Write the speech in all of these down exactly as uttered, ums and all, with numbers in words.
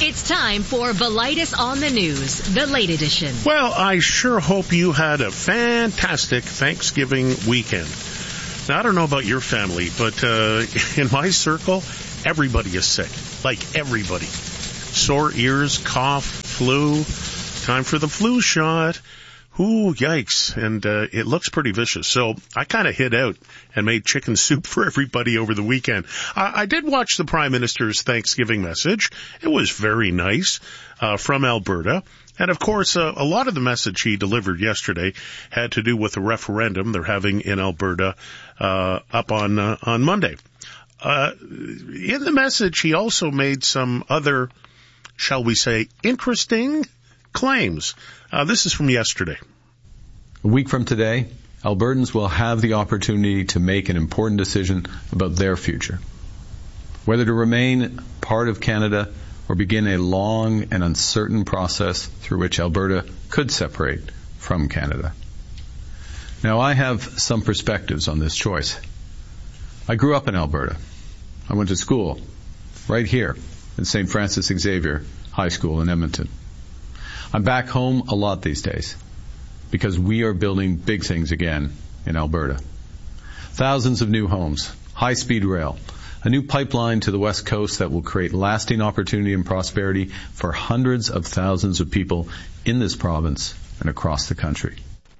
It's time for Bilitis on the News, the late edition. Well, I sure hope you had a fantastic Thanksgiving weekend. Now, I don't know about your family, but uh, in my circle, everybody is sick. Like everybody. Sore ears, cough, flu. Time for the flu shot. Ooh, yikes. And uh, it looks pretty vicious. So I kind of hid out and made chicken soup for everybody over the weekend. I, I did watch the Prime Minister's Thanksgiving message. It was very nice uh, from Alberta. And, of course, uh, a lot of the message he delivered yesterday had to do with the referendum they're having in Alberta uh, up on uh, on Monday. Uh, in the message, he also made some other, shall we say, interesting claims. Uh, this is from yesterday. A week from today, Albertans will have the opportunity to make an important decision about their future. Whether to remain part of Canada or begin a long and uncertain process through which Alberta could separate from Canada. Now, I have some perspectives on this choice. I grew up in Alberta. I went to school right here at Saint Francis Xavier High School in Edmonton. I'm back home a lot these days because we are building big things again in Alberta. Thousands of new homes, high-speed rail, a new pipeline to the West Coast that will create lasting opportunity and prosperity for hundreds of thousands of people in this province and across the country.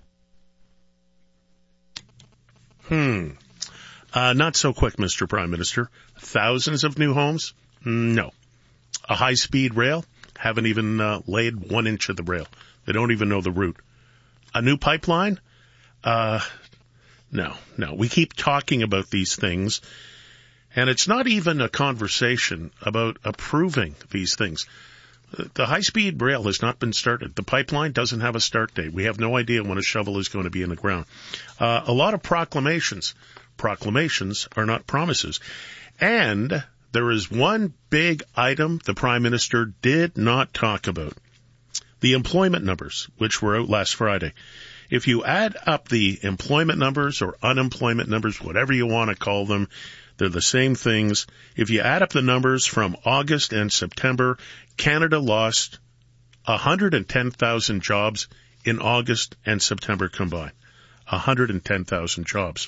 Hmm. Uh, not so quick, Mister Prime Minister. Thousands of new homes? No. A high-speed rail? Haven't even uh, laid one inch of the rail. They don't even know the route. A new pipeline? Uh, no, no. We keep talking about these things, and it's not even a conversation about approving these things. The high-speed rail has not been started. The pipeline doesn't have a start date. We have no idea when a shovel is going to be in the ground. Uh, a lot of proclamations. Proclamations are not promises. And there is one big item the Prime Minister did not talk about. The employment numbers, which were out last Friday. If you add up the employment numbers or unemployment numbers, whatever you want to call them, they're the same things. If you add up the numbers from August and September, Canada lost one hundred ten thousand jobs in August and September combined. one hundred ten thousand jobs.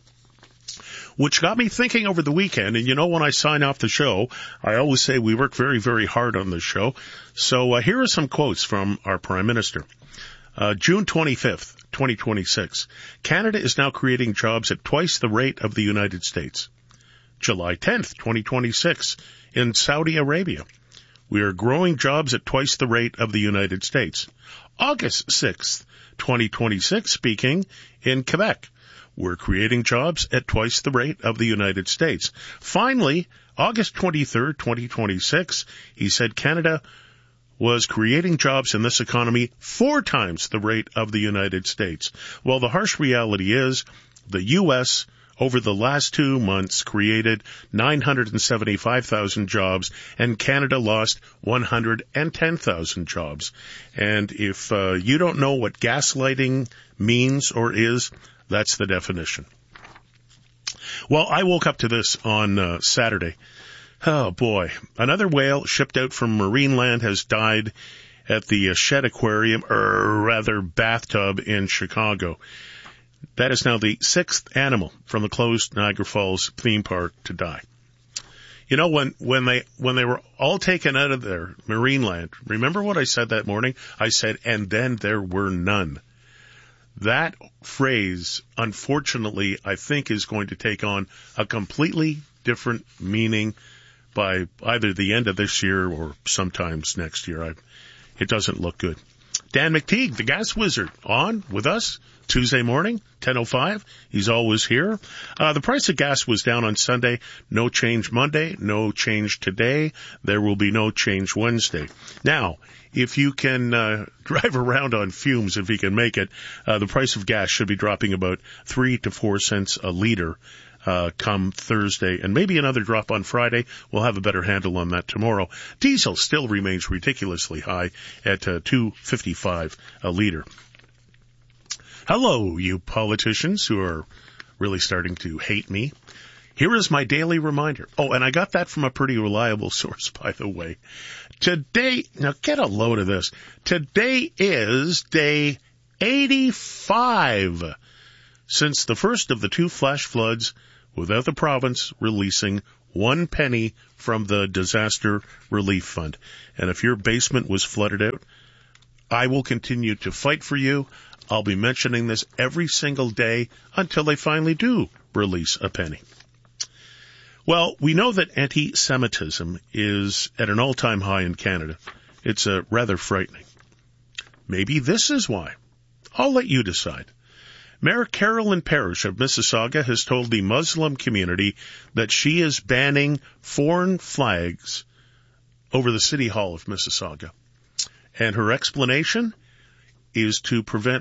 Which got me thinking over the weekend, and you know when I sign off the show, I always say we work very, very hard on this show. So uh, here are some quotes from our Prime Minister. Uh, June twenty-fifth, twenty twenty-six. Canada is now creating jobs at twice the rate of the United States. July tenth, twenty twenty-six. In Saudi Arabia. We are growing jobs at twice the rate of the United States. August sixth, twenty twenty-six, speaking in Quebec. We're creating jobs at twice the rate of the United States. Finally, August twenty-third, twenty twenty-six, he said Canada was creating jobs in this economy four times the rate of the United States. Well, the harsh reality is the U S over the last two months created nine hundred seventy-five thousand jobs, and Canada lost one hundred ten thousand jobs. And if uh, you don't know what gaslighting means or is, that's the definition. Well, I woke up to this on uh, Saturday. Oh, boy. Another whale shipped out from Marineland has died at the uh, Shed Aquarium, or rather bathtub in Chicago. That is now the sixth animal from the closed Niagara Falls theme park to die. You know, when, when they when they were all taken out of their Marineland, remember what I said that morning? I said, and then there were none. That phrase, unfortunately, I think is going to take on a completely different meaning by either the end of this year or sometimes next year. I, it doesn't look good. Dan McTeague, the gas wizard, on with us Tuesday morning, ten oh five. He's always here. Uh, the price of gas was down on Sunday. No change Monday. No change today. There will be no change Wednesday. Now, if you can uh, drive around on fumes, if you can make it, uh, the price of gas should be dropping about three to four cents a liter uh, come Thursday, and maybe another drop on Friday. We'll have a better handle on that tomorrow. Diesel still remains ridiculously high at uh, two fifty-five a liter. Hello, you politicians who are really starting to hate me. Here is my daily reminder. Oh, and I got that from a pretty reliable source, by the way. Today, now get a load of this. Today is day eighty-five since the first of the two flash floods without the province releasing one penny from the Disaster Relief Fund. And if your basement was flooded out, I will continue to fight for you. I'll be mentioning this every single day until they finally do release a penny. Well, we know that anti-Semitism is at an all-time high in Canada. It's uh, rather frightening. Maybe this is why. I'll let you decide. Mayor Carolyn Parrish of Mississauga has told the Muslim community that she is banning foreign flags over the City Hall of Mississauga. And her explanation is to prevent